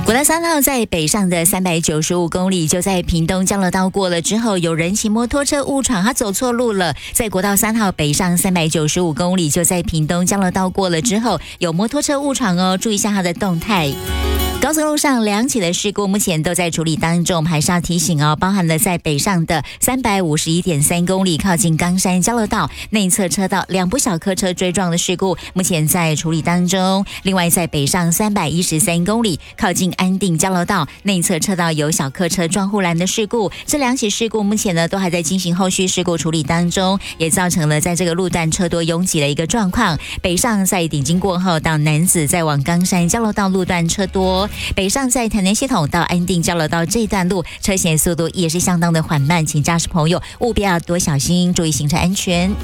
国道3号在北上的395公里，就在屏东交流道过了之后，有人骑摩托车误闯，他走错路了。在国道3号北上395公里，就在屏东交流道过了之后，有摩托车误闯哦，注意一下它的动态。高速路上2起的事故目前都在处理当中，还是要提醒哦，包含了在北上的351.3公里靠近冈山交流道内侧车道2部小客车追撞的事故，目前在处理当中。另外在北上313公里靠近安定交流道内侧车道有小客车撞护栏的事故，这2起事故目前呢都还在进行后续事故处理当中，也造成了在这个路段车多拥挤的一个状况。北上在顶金过后到楠梓，再往冈山交流道路段车多。北上在台南系统到安定交流道这段路车行速度也是相当的缓慢，请驾驶朋友务必要多小心，注意行车安全。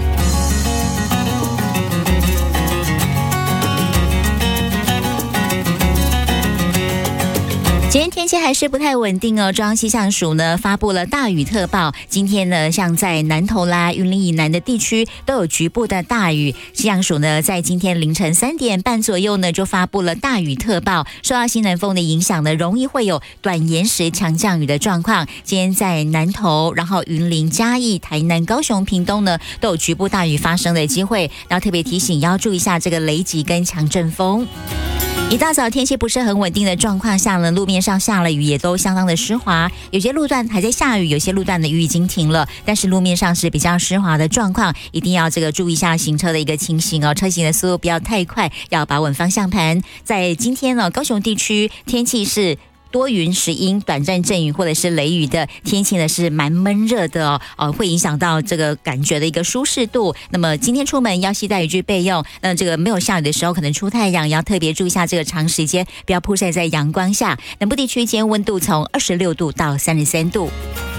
今天天气还是不太稳定哦，中央气象署呢发布了大雨特报。今天呢，像在南投啦、云林以南的地区都有局部的大雨。气象署呢在今天凌晨3点半左右呢就发布了大雨特报。受到西南风的影响呢，容易会有短延时强降雨的状况。今天在南投、然后云林、嘉义、台南、高雄、屏东呢都有局部大雨发生的机会。然后特别提醒要注意一下这个雷击跟强阵风。一大早天气不是很稳定的状况下呢，路面上下了雨，也都相当的湿滑，有些路段还在下雨，有些路段的雨已经停了，但是路面上是比较湿滑的状况，一定要注意一下行车的一个情形哦，车行的速度不要太快，要把稳方向盘。在今天呢，高雄地区天气是多云时阴，短暂阵雨或者是雷雨的天气呢是蛮闷热的哦，会影响到这个感觉的一个舒适度。那么今天出门要携带雨具备用，那这个没有下雨的时候可能出太阳，也要特别注意一下这个长时间不要曝晒在阳光下。南部地区今天温度从26度到33度。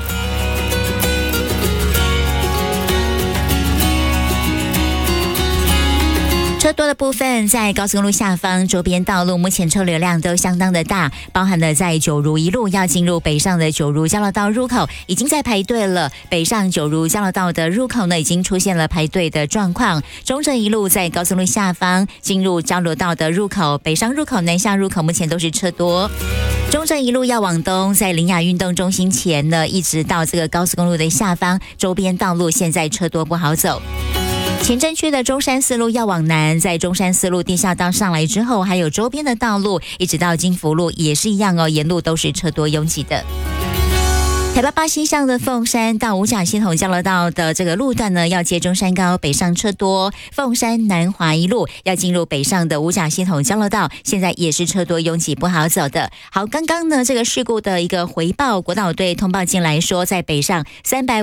车多的部分在高速公路下方周边道路，目前车流量都相当的大，包含了在九如一路要进入北上的九如交流道入口已经在排队了，北上九如交流道的入口呢已经出现了排队的状况。中正一路在高速路下方进入交流道的入口，北上入口、南下入口目前都是车多。中正一路要往东，在林雅运动中心前呢，一直到这个高速公路的下方，周边道路现在车多不好走。前镇区的中山四路要往南，在中山四路地下道上来之后，还有周边的道路，一直到金福路也是一样哦，沿路都是车多拥挤的。台八八西向的凤山到五甲系统交流道的这个路段呢，要接中山高，北上车多。凤山南华一路要进入北上的五甲系统交流道，现在也是车多拥挤不好走的。好，刚刚呢这个事故的一个回报，国道队通报进来说，在北上350